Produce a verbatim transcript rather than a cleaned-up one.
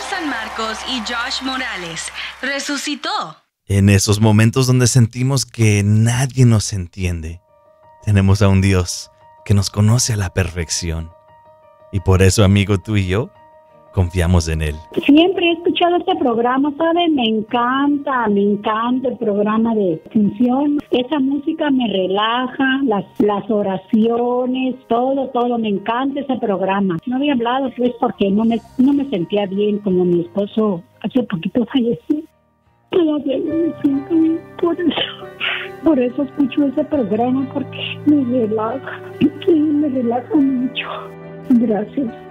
San Marcos y Josh Morales resucitó. En esos momentos donde sentimos que nadie nos entiende, tenemos a un Dios que nos conoce a la perfección. Y por eso, amigo, tú y yo confiamos en Él. Siempre he escuchado este programa, ¿sabes? Me encanta, me encanta el programa de Función. Esa música me relaja, las, las oraciones, todo, todo. Me encanta ese programa. No había hablado, pues, porque no me, no me sentía bien, como mi esposo hace poquito falleció. Todavía no me siento bien, por eso, por eso escucho ese programa, porque me relaja, sí, me relaja mucho. Gracias.